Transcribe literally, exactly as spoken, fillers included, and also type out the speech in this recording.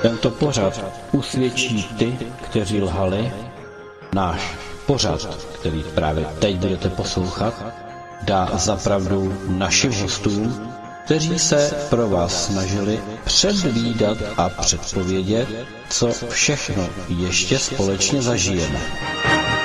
Tento pořad usvědčí ty, kteří lhali. Náš pořad, který právě teď budete poslouchat, dá za pravdu našim hostům, kteří se pro vás snažili předvídat a předpovědět, co všechno ještě společně zažijeme.